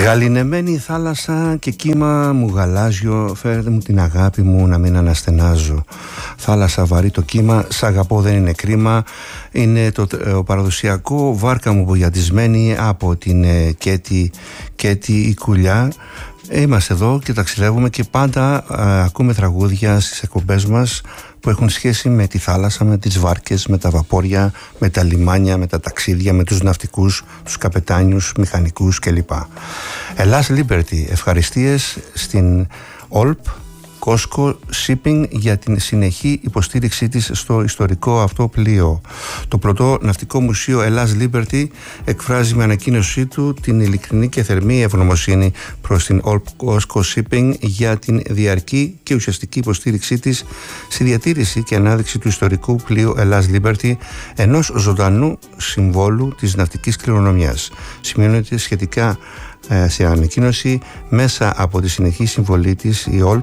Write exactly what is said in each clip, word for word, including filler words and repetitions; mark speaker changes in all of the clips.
Speaker 1: Γαληνεμένη η θάλασσα και κύμα μου γαλάζιο, φέρετε μου την αγάπη μου να μην αναστενάζω. Θάλασσα βαρύ το κύμα, σ' αγαπώ δεν είναι κρίμα. Είναι το ο παραδοσιακό βάρκα μου βογιατισμένη από την ε, Κέτη, Κέτη η Κουλιά. Είμαστε εδώ και ταξιδεύουμε και πάντα α, ακούμε τραγούδια στις εκπομπές μας που έχουν σχέση με τη θάλασσα, με τις βάρκες, με τα βαπόρια, με τα λιμάνια, με τα ταξίδια, με τους ναυτικούς, τους καπετάνιους, μηχανικούς κλπ. Ελλάς Liberty, ευχαριστίες στην Όλπ Cosco Shipping για την συνεχή υποστήριξή της στο ιστορικό αυτό πλοίο. Το πρωτό ναυτικό μουσείο Ελλάς Liberty εκφράζει με ανακοίνωσή του την ειλικρινή και θερμή ευγνωμοσύνη προς την Όλπ Cosco Shipping για την διαρκή και ουσιαστική υποστήριξή της στη διατήρηση και ανάδειξη του ιστορικού πλοίου Ελλάς Liberty, ενός ζωντανού συμβόλου της ναυτικής κληρονομιάς. Σημειώνεται σχετικά σε ανακοίνωση, μέσα από τη συνεχή συμβολή της η Όλπ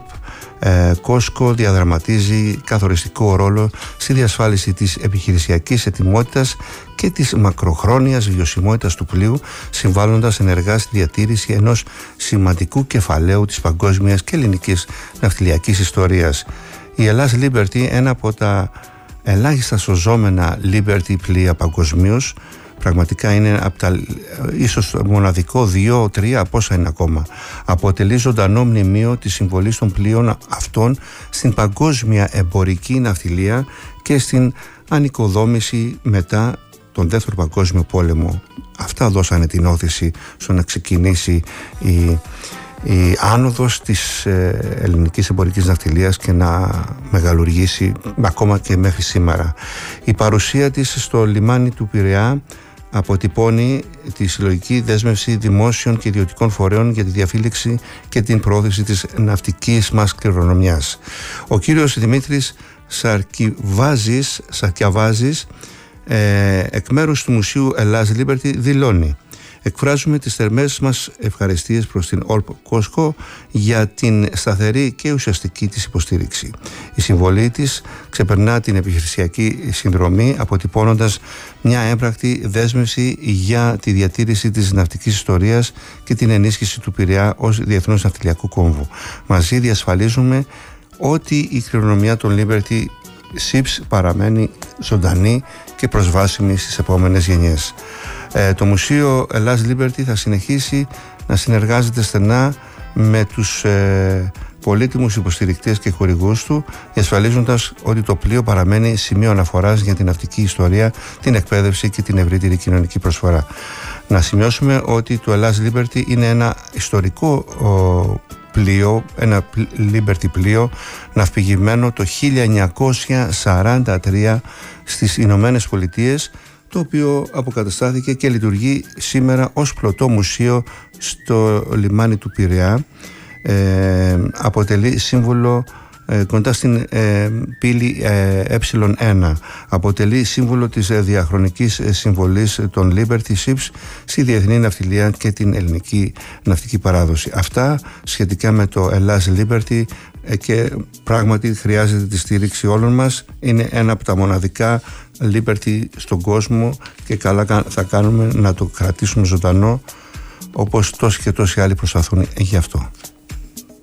Speaker 1: Cosco διαδραματίζει καθοριστικό ρόλο στη διασφάλιση της επιχειρησιακής ετοιμότητας και της μακροχρόνιας βιωσιμότητας του πλοίου, συμβάλλοντας ενεργά στη διατήρηση ενός σημαντικού κεφαλαίου της παγκόσμιας και ελληνικής ναυτιλιακής ιστορίας. Η Ελλάς Liberty, ένα από τα ελάχιστα σωζόμενα Liberty πλοία παγκοσμίως, πραγματικά είναι από τα ίσως μοναδικό δύο τρία πόσα είναι ακόμα, αποτελεί ζωντανό μνημείο της συμβολής των πλοίων αυτών στην παγκόσμια εμπορική ναυτιλία και στην ανοικοδόμηση μετά τον δεύτερο παγκόσμιο πόλεμο. Αυτά δώσανε την όθηση στο να ξεκινήσει η, η άνοδος της ε, ελληνικής εμπορικής ναυτιλίας και να μεγαλουργήσει ακόμα και μέχρι σήμερα. Η παρουσία της στο λιμάνι του Πειραιά αποτυπώνει τη συλλογική δέσμευση δημόσιων και ιδιωτικών φορέων για τη διαφύλαξη και την προώθηση της ναυτικής μας κληρονομιάς. Ο κύριος Δημήτρης Σαρκιβάζης, Σαρκιαβάζης ε, εκ μέρους του Μουσείου Ελλάς Liberty δηλώνει: εκφράζουμε τις θερμές μας ευχαριστίες προς την Όλπ Cosco για την σταθερή και ουσιαστική της υποστήριξη. Η συμβολή της ξεπερνά την επιχειρησιακή συνδρομή, αποτυπώνοντας μια έμπρακτη δέσμευση για τη διατήρηση της ναυτικής ιστορίας και την ενίσχυση του Πειραιά ως διεθνούς ναυτιλιακού κόμβου. Μαζί διασφαλίζουμε ότι η κληρονομιά των Liberty Ships παραμένει ζωντανή και προσβάσιμη στις επόμενες γενιές. Ε, το Μουσείο Ελλάς Liberty θα συνεχίσει να συνεργάζεται στενά με τους ε, πολύτιμους υποστηρικτές και χορηγούς του, διασφαλίζοντας ότι το πλοίο παραμένει σημείο αναφοράς για την ναυτική ιστορία, την εκπαίδευση και την ευρύτερη κοινωνική προσφορά. Να σημειώσουμε ότι το Ελλάς Liberty είναι ένα ιστορικό ο, πλοίο, ένα Liberty πλοίο ναυπηγημένο το χίλια εννιακόσια σαράντα τρία στις Ηνωμένες Πολιτείες, το οποίο αποκαταστάθηκε και λειτουργεί σήμερα ως πλωτό μουσείο στο λιμάνι του Πειραιά. Ε, αποτελεί σύμβολο ε, κοντά στην ε, πύλη ε, ε ένα. Αποτελεί σύμβολο της ε, διαχρονικής ε, συμβολής των Liberty Ships στη διεθνή ναυτιλία και την ελληνική ναυτική παράδοση. Αυτά σχετικά με το Ελλάς Liberty, ε, και πράγματι χρειάζεται τη στήριξη όλων μας. Είναι ένα από τα μοναδικά Liberty στον κόσμο και καλά θα κάνουμε να το κρατήσουμε ζωντανό, όπως τόσοι και τόσοι άλλοι προσπαθούν γι' αυτό.